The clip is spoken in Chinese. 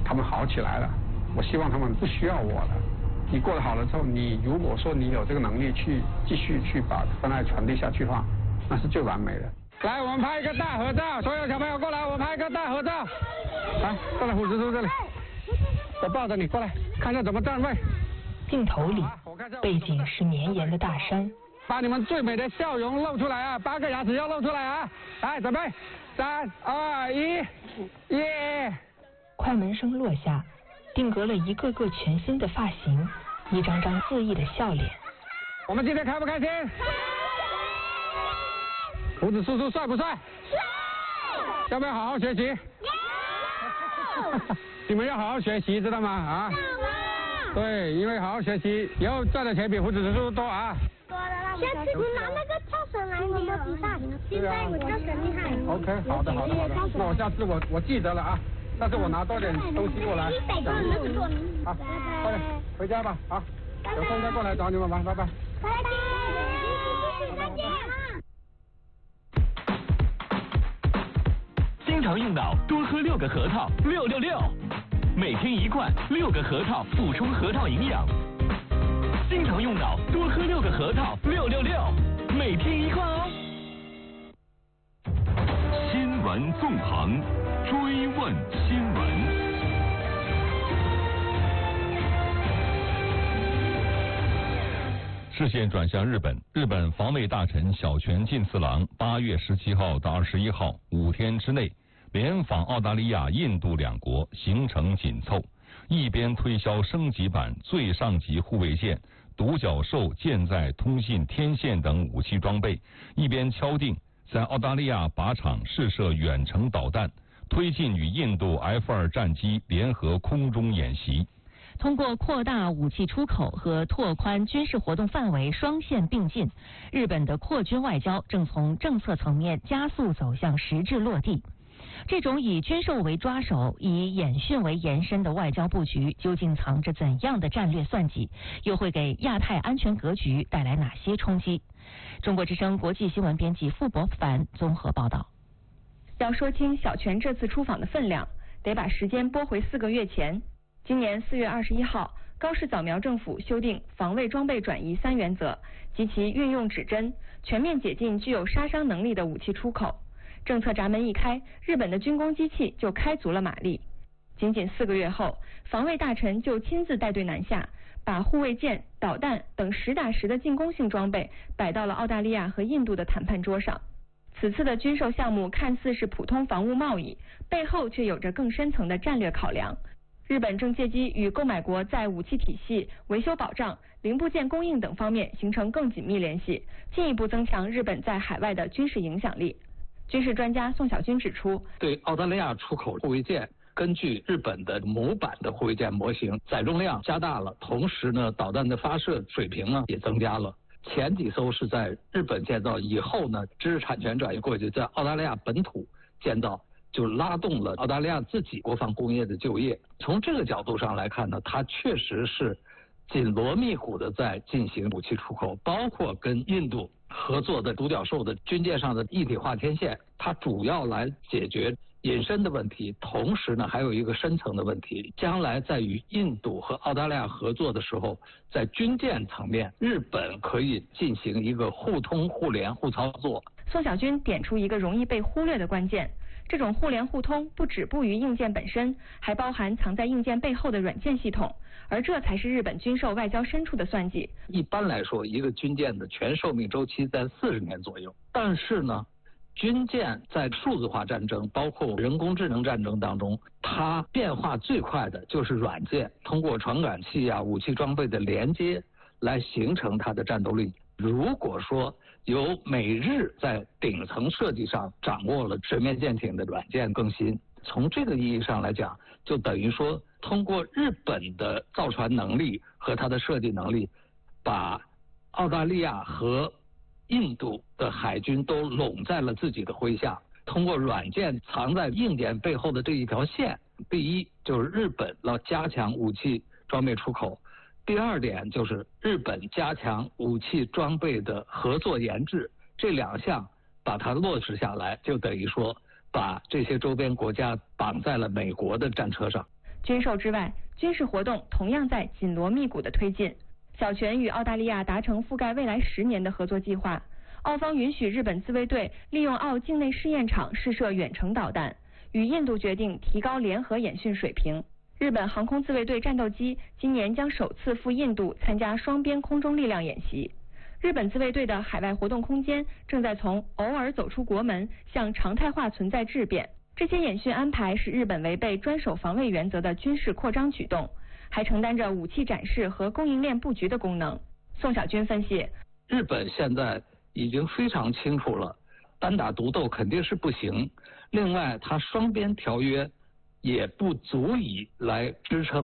他们好起来了，我希望他们不需要我了。你过得好了之后，你如果说你有这个能力去继续去把关爱传递下去的话，那是最完美的。来，我们拍一个大合照，所有小朋友过来，我们拍一个大合照。来，过来，虎子叔这里，我抱着你过来，看看怎么站位。 镜头里，背景是绵延的大山。 把你们最美的笑容露出来啊！8个牙齿要露出来啊！来，准备，3、2、1，耶！ 快门声落下，定格了一个个全新的发型，一张张恣意的笑脸。 我们今天开不开心？胡子叔叔帅不帅？帅！要不要好好学习？你们要好好学习，知道吗？啊？对，因为好好学习，以后赚的钱比胡子叔叔多啊！ 下次你拿那个跳绳来跟我比赛，现在我跳绳厉害。 OK， 好的。那我下次我记得了啊，下次我拿多点东西过来。好，快点回家吧，好，有空再过来找你们玩，拜拜。 拜拜，再见。 经常用脑，多喝6个核桃，666，每天1罐，6个核桃补充核桃营养。经常用脑，多喝6个核桃，666，每天1罐哦。新闻纵横，追问新闻。视线转向日本，日本防卫大臣小泉进次郎8月17号到21号5天之内连访澳大利亚、印度2国，行程紧凑，一边推销升级版最上级护卫舰、独角兽舰载通信天线等武器装备，一边敲定在澳大利亚靶场试射远程导弹，推进与印度 F-2战机联合空中演习。 通过扩大武器出口和拓宽军事活动范围双线并进，日本的扩军外交正从政策层面加速走向实质落地。这种以军售为抓手、以演训为延伸的外交布局，究竟藏着怎样的战略算计？又会给亚太安全格局带来哪些冲击？中国之声国际新闻编辑傅博凡综合报道。 要说清小泉这次出访的分量，得把时间拨回4个月前。今年4月21号，高市早苗政府修订防卫装备转移3原则及其运用指针，全面解禁具有杀伤能力的武器出口。政策闸门一开，日本的军工机器就开足了马力。仅仅4个月后，防卫大臣就亲自带队南下，把护卫舰、导弹等实打实的进攻性装备摆到了澳大利亚和印度的谈判桌上。此次的军售项目看似是普通防务贸易，背后却有着更深层的战略考量。日本正借机与购买国在武器体系、维修保障、零部件供应等方面形成更紧密联系，进一步增强日本在海外的军事影响力。军事专家宋小军指出， 对澳大利亚出口护卫舰，根据日本的模板的护卫舰模型，载重量加大了，同时呢，导弹的发射水平呢也增加了。前几艘是在日本建造，以后呢，知识产权转移过去，在澳大利亚本土建造，就拉动了澳大利亚自己国防工业的就业。从这个角度上来看呢，它确实是紧锣密鼓的在进行武器出口，包括跟印度合作的独角兽的军舰上的一体化天线，它主要来解决隐身的问题，同时呢还有一个深层的问题，将来在与印度和澳大利亚合作的时候，在军舰层面，日本可以进行一个互通互联互操作。 宋小军点出一个容易被忽略的关键，这种互联互通不止步于硬件本身，还包含藏在硬件背后的软件系统，而这才是日本军售外交深处的算计。 一般来说，一个军舰的全寿命周期在40年左右，但是呢，军舰在数字化战争，包括人工智能战争当中，它变化最快的就是软件，通过传感器啊、武器装备的连接来形成它的战斗力。如果说由美日在顶层设计上掌握了水面舰艇的软件更新，从这个意义上来讲，就等于说通过日本的造船能力和它的设计能力，把澳大利亚和印度的海军都拢在了自己的麾下。通过软件藏在硬件背后的这一条线，第一就是日本要加强武器装备出口，第二点就是日本加强武器装备的合作研制，这2项把它落实下来，就等于说把这些周边国家绑在了美国的战车上。 军售之外，军事活动同样在紧锣密鼓地推进。小泉与澳大利亚达成覆盖未来10年的合作计划，澳方允许日本自卫队利用澳境内试验场试射远程导弹，与印度决定提高联合演训水平。日本航空自卫队战斗机今年将首次赴印度参加双边空中力量演习。日本自卫队的海外活动空间正在从偶尔走出国门向常态化存在质变。这些演训安排是日本违背专守防卫原则的军事扩张举动，还承担着武器展示和供应链布局的功能。宋小军分析， 日本现在已经非常清楚了，单打独斗肯定是不行。另外，它双边条约也不足以来支撑